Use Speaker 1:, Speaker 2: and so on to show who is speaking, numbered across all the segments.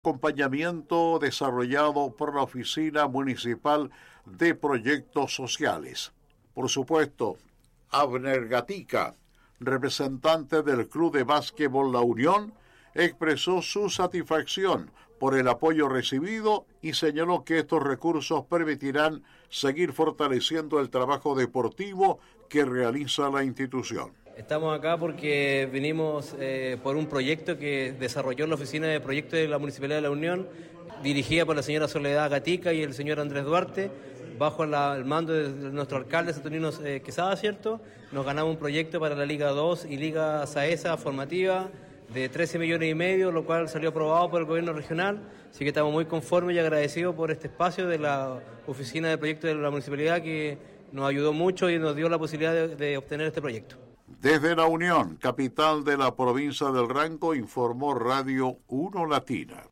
Speaker 1: Acompañamiento desarrollado por la Oficina Municipal de Proyectos Sociales. Por supuesto, Abner Gatica, representante del Club de Básquetbol La Unión, expresó su satisfacción por el apoyo recibido y señaló que estos recursos permitirán seguir fortaleciendo el trabajo deportivo que realiza la institución.
Speaker 2: Estamos acá porque venimos por un proyecto que desarrolló la Oficina de Proyectos de la Municipalidad de La Unión, dirigida por la señora Soledad Gatica y el señor Andrés Duarte, bajo el mando de nuestro alcalde Saturnino Quesada, ¿cierto? Nos ganamos un proyecto para la Liga 2 y Liga SAESA formativa de 13 millones y medio, lo cual salió aprobado por el gobierno regional, así que estamos muy conformes y agradecidos por este espacio de la Oficina de Proyectos de la Municipalidad que nos ayudó mucho y nos dio la posibilidad de obtener este proyecto.
Speaker 1: Desde La Unión, capital de la provincia del Ranco, informó Radio 1 Latina.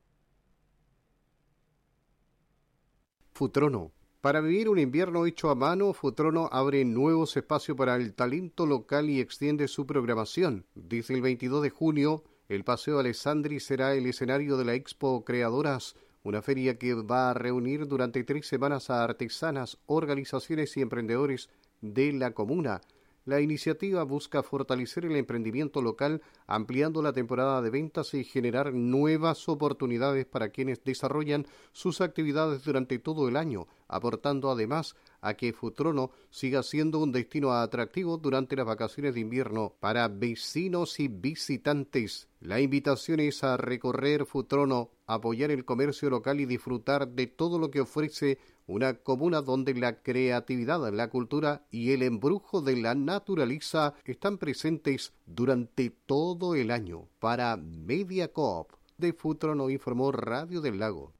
Speaker 3: Futrono. Para vivir un invierno hecho a mano, Futrono abre nuevos espacios para el talento local y extiende su programación. Desde el 22 de junio, el Paseo Alessandri será el escenario de la Expo Creadoras, una feria que va a reunir durante 3 semanas a artesanas, organizaciones y emprendedores de la comuna. La iniciativa busca fortalecer el emprendimiento local, ampliando la temporada de ventas y generar nuevas oportunidades para quienes desarrollan sus actividades durante todo el año, aportando además a que Futrono siga siendo un destino atractivo durante las vacaciones de invierno para vecinos y visitantes. La invitación es a recorrer Futrono, apoyar el comercio local y disfrutar de todo lo que ofrece una comuna donde la creatividad, la cultura y el embrujo de la naturaleza están presentes durante todo el año. Para Mediacoop de Futrono informó Radio del Lago.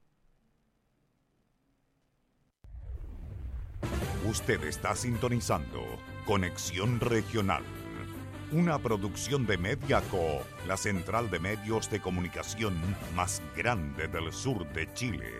Speaker 4: Usted está sintonizando Conexión Regional, una producción de Mediacoop, la central de medios de comunicación más grande del sur de Chile.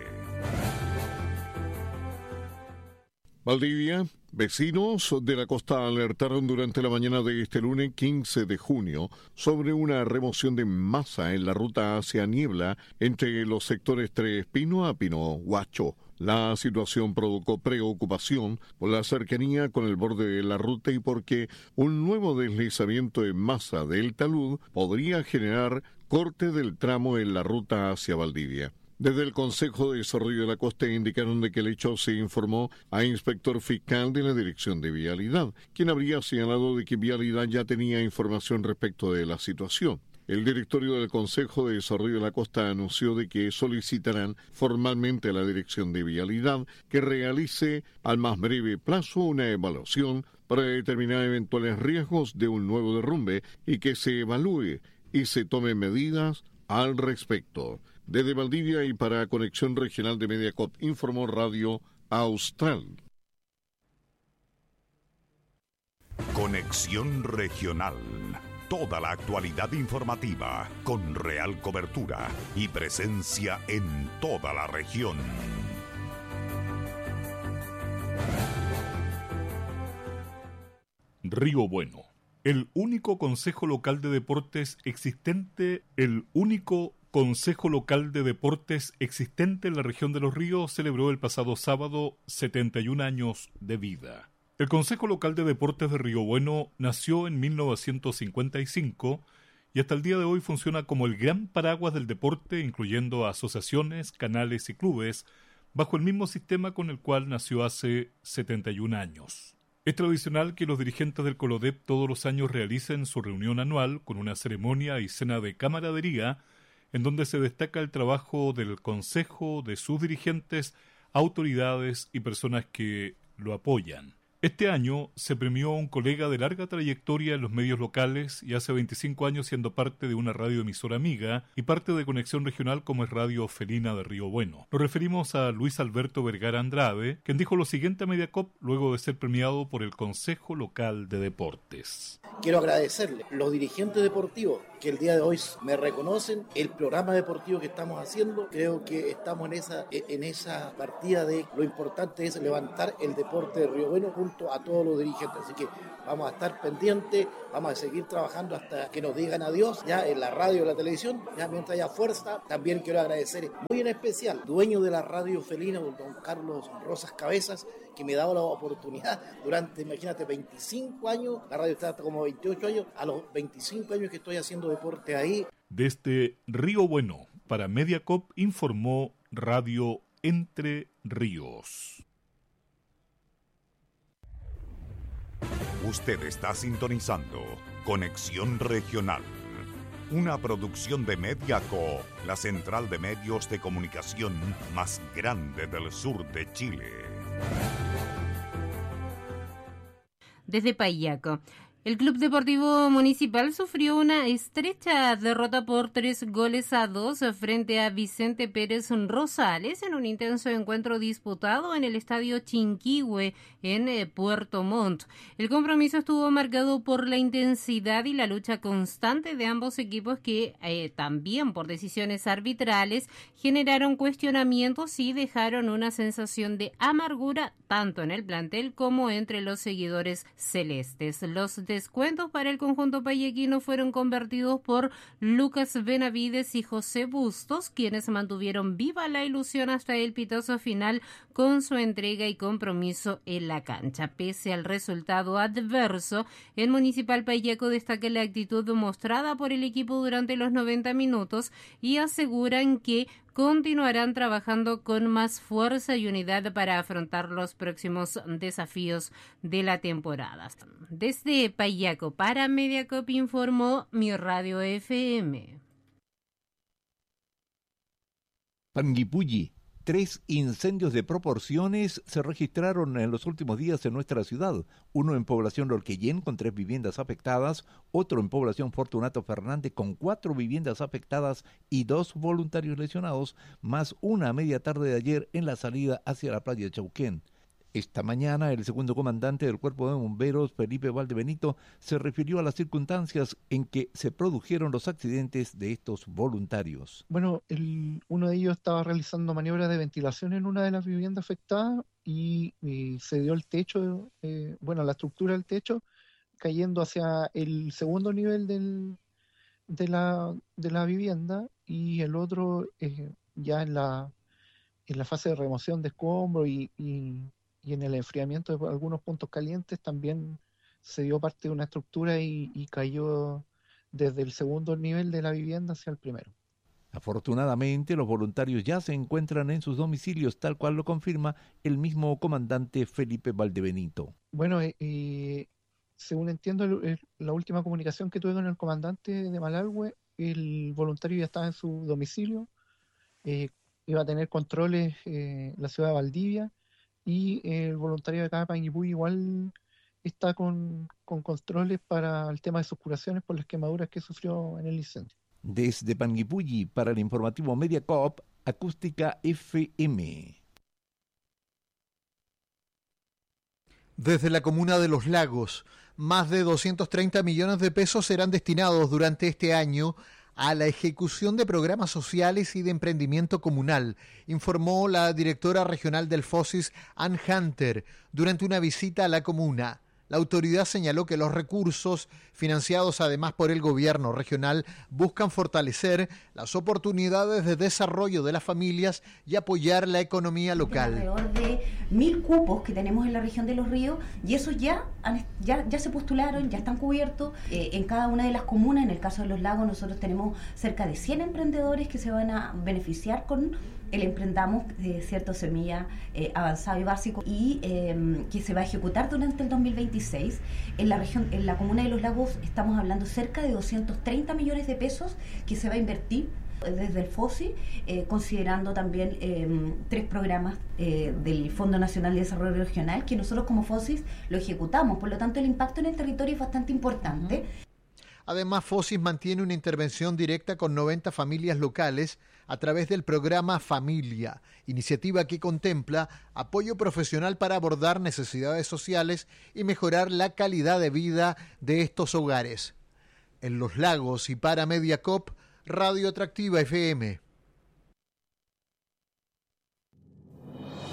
Speaker 5: Valdivia, vecinos de la costa alertaron durante la mañana de este lunes 15 de junio sobre una remoción de masa en la ruta hacia Niebla entre los sectores Tres Pino a Pino Huacho. La situación provocó preocupación por la cercanía con el borde de la ruta y porque un nuevo deslizamiento en masa del talud podría generar corte del tramo en la ruta hacia Valdivia. Desde el Consejo de Desarrollo de la Costa indicaron de que el hecho se informó a inspector fiscal de la Dirección de Vialidad, quien habría señalado de que Vialidad ya tenía información respecto de la situación. El directorio del Consejo de Desarrollo de la Costa anunció de que solicitarán formalmente a la Dirección de Vialidad que realice al más breve plazo una evaluación para determinar eventuales riesgos de un nuevo derrumbe y que se evalúe y se tomen medidas al respecto. Desde Valdivia y para Conexión Regional de Mediacoop informó Radio Austral.
Speaker 4: Conexión Regional. Toda la actualidad informativa con real cobertura y presencia en toda la región.
Speaker 6: Río Bueno, el único consejo local de deportes existente, en la región de Los Ríos celebró el pasado sábado 71 años de vida. El Consejo Local de Deportes de Río Bueno nació en 1955 y hasta el día de hoy funciona como el gran paraguas del deporte, incluyendo asociaciones, canales y clubes, bajo el mismo sistema con el cual nació hace 71 años. Es tradicional que los dirigentes del Colodep todos los años realicen su reunión anual con una ceremonia y cena de camaradería en donde se destaca el trabajo del Consejo, de sus dirigentes, autoridades y personas que lo apoyan. Este año se premió a un colega de larga trayectoria en los medios locales y hace 25 años siendo parte de una radioemisora amiga y parte de Conexión Regional como es Radio Felina de Río Bueno. Nos referimos a Luis Alberto Vergara Andrade, quien dijo lo siguiente a Mediacoop luego de ser premiado por el Consejo Local de Deportes.
Speaker 7: Quiero agradecerle a los dirigentes deportivos que el día de hoy me reconocen el programa deportivo que estamos haciendo. Creo que estamos en esa partida de lo importante es levantar el deporte de Río Bueno junto junto a todos los dirigentes. Así que vamos a estar pendientes, vamos a seguir trabajando hasta que nos digan adiós, ya en la radio y la televisión, ya mientras haya fuerza. También quiero agradecer muy en especial, dueño de la radio felina, don Carlos Rosas Cabezas, que me ha dado la oportunidad durante, imagínate, 25 años, la radio está hasta como 28 años, a los 25 años que estoy haciendo deporte ahí.
Speaker 6: Desde Río Bueno, para Mediacop, informó Radio Entre Ríos.
Speaker 4: Usted está sintonizando Conexión Regional, una producción de Mediaco, la central de medios de comunicación más grande del sur de Chile.
Speaker 8: Desde Payaco, el Club Deportivo Municipal sufrió una estrecha derrota por 3-2 frente a Vicente Pérez Rosales en un intenso encuentro disputado en el Estadio Chinquihue en Puerto Montt. El compromiso estuvo marcado por la intensidad y la lucha constante de ambos equipos que también por decisiones arbitrales generaron cuestionamientos y dejaron una sensación de amargura tanto en el plantel como entre los seguidores celestes. Los descuentos para el conjunto payequino fueron convertidos por Lucas Benavides y José Bustos, quienes mantuvieron viva la ilusión hasta el pitazo final con su entrega y compromiso en la cancha. Pese al resultado adverso, el Municipal Payaco destaca la actitud mostrada por el equipo durante los 90 minutos y aseguran que continuarán trabajando con más fuerza y unidad para afrontar los próximos desafíos de la temporada. Desde Payaco para Mediacop informó Mi Radio FM.
Speaker 9: Panguipulli. 3 incendios de proporciones se registraron en los últimos días en nuestra ciudad. Uno en población Lorquellén con 3 viviendas afectadas, otro en población Fortunato Fernández con 4 viviendas afectadas y 2 voluntarios lesionados, más una a media tarde de ayer en la salida hacia la playa de Chauquén. Esta mañana, el segundo comandante del Cuerpo de Bomberos, Felipe Valdebenito, se refirió a las circunstancias en que se produjeron los accidentes de estos voluntarios.
Speaker 10: Bueno, uno de ellos estaba realizando maniobras de ventilación en una de las viviendas afectadas y se dio el techo, la estructura del techo, cayendo hacia el segundo nivel de la vivienda, y el otro ya en la fase de remoción de escombros y en el enfriamiento de algunos puntos calientes también se dio parte de una estructura y cayó desde el segundo nivel de la vivienda hacia el primero.
Speaker 9: Afortunadamente, los voluntarios ya se encuentran en sus domicilios, tal cual lo confirma el mismo comandante Felipe Valdebenito.
Speaker 10: Bueno, según entiendo, la última comunicación que tuve con el comandante de Malargüe, el voluntario ya estaba en su domicilio, iba a tener controles en la ciudad de Valdivia, y el voluntario de acá de Panguipulli igual está con controles para el tema de sus curaciones por las quemaduras que sufrió en el incendio.
Speaker 9: Desde Panguipulli, para el informativo Mediacop, Acústica FM.
Speaker 11: Desde la comuna de Los Lagos, más de 230 millones de pesos serán destinados durante este año a la ejecución de programas sociales y de emprendimiento comunal, informó la directora regional del FOSIS, Ann Hunter, durante una visita a la comuna. La autoridad señaló que los recursos, financiados además por el gobierno regional, buscan fortalecer las oportunidades de desarrollo de las familias y apoyar la economía local.
Speaker 12: Alrededor de 1.000 cupos que tenemos en la región de Los Ríos, y esos ya se postularon, ya están cubiertos en cada una de las comunas. En el caso de Los Lagos, nosotros tenemos cerca de 100 emprendedores que se van a beneficiar con el Emprendamos, semilla avanzado y básico, y que se va a ejecutar durante el 2026. En la comuna de Los Lagos estamos hablando cerca de 230 millones de pesos que se va a invertir desde el FOSI, considerando también 3 programas del Fondo Nacional de Desarrollo Regional que nosotros como FOSIS lo ejecutamos. Por lo tanto, el impacto en el territorio es bastante importante.
Speaker 11: Además, FOSIS mantiene una intervención directa con 90 familias locales a través del programa Familia, iniciativa que contempla apoyo profesional para abordar necesidades sociales y mejorar la calidad de vida de estos hogares. En Los Lagos y para Mediacop, Radio Atractiva FM.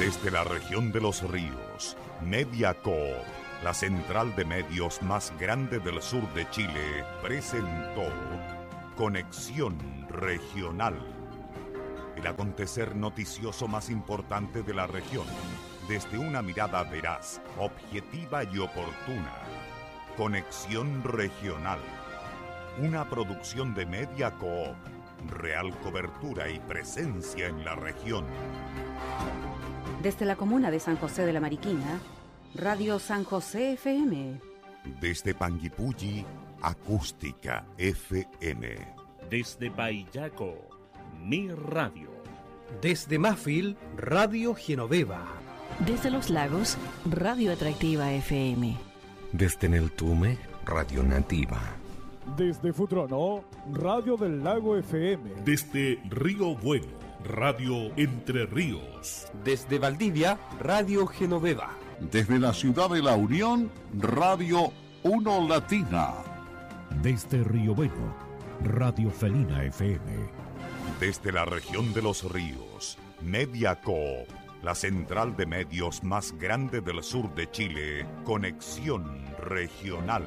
Speaker 4: Desde la región de los ríos, Mediaco, la central de medios más grande del sur de Chile, presentó Conexión Regional. El acontecer noticioso más importante de la región, desde una mirada veraz, objetiva y oportuna. Conexión Regional. Una producción de Mediaco, real cobertura y presencia en la región.
Speaker 13: Desde la comuna de San José de la Mariquina, Radio San José FM.
Speaker 4: Desde Panguipulli, Acústica FM.
Speaker 14: Desde Paillaco, Mi Radio.
Speaker 15: Desde Mafil, Radio Genoveva.
Speaker 16: Desde Los Lagos, Radio Atractiva FM.
Speaker 17: Desde Neltume, Radio Nativa.
Speaker 18: Desde Futrono, Radio del Lago FM.
Speaker 6: Desde Río Bueno, Radio Entre Ríos.
Speaker 15: Desde Valdivia, Radio Genoveva.
Speaker 1: Desde la ciudad de La Unión, Radio Uno Latina.
Speaker 19: Desde Río Bueno, Radio Felina FM.
Speaker 4: Desde la región de los ríos, Mediaco, la central de medios más grande del sur de Chile, Conexión Regional.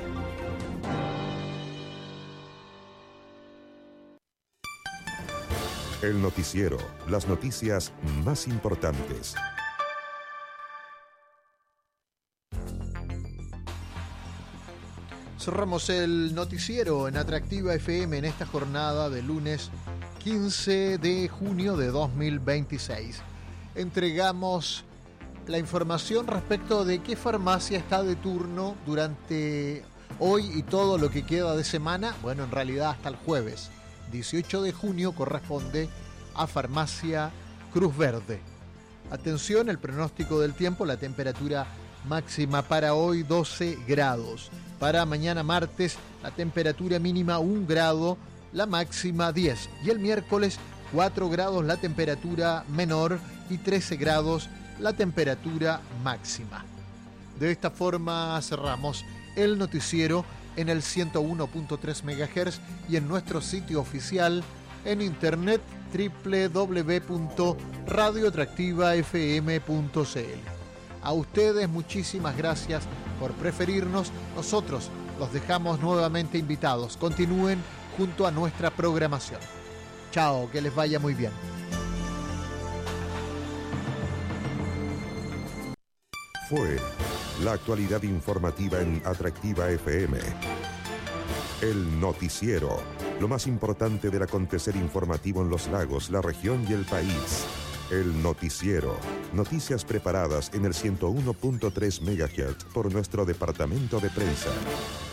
Speaker 20: El noticiero, las noticias más importantes.
Speaker 11: Cerramos el noticiero en Atractiva FM en esta jornada de lunes 15 de junio de 2026. Entregamos la información respecto de qué farmacia está de turno durante hoy y todo lo que queda de semana. Bueno, en realidad hasta el jueves 18 de junio corresponde a Farmacia Cruz Verde. Atención, el pronóstico del tiempo, la temperatura máxima para hoy 12 grados. Para mañana martes la temperatura mínima 1 grado, la máxima 10. Y el miércoles 4 grados la temperatura menor y 13 grados la temperatura máxima. De esta forma cerramos el noticiero en el 101.3 MHz y en nuestro sitio oficial en internet www.radioatractivafm.cl. A ustedes muchísimas gracias por preferirnos. Nosotros los dejamos nuevamente invitados. Continúen junto a nuestra programación. Chao, que les vaya muy bien.
Speaker 20: Fue la actualidad informativa en Atractiva FM. El noticiero, lo más importante del acontecer informativo en los lagos, la región y el país. El noticiero, noticias preparadas en el 101.3 MHz por nuestro departamento de prensa.